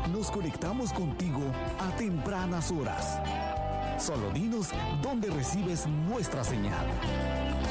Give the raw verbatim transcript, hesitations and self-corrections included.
nos conectamos contigo a tempranas horas. Solo dinos dónde recibes nuestra señal.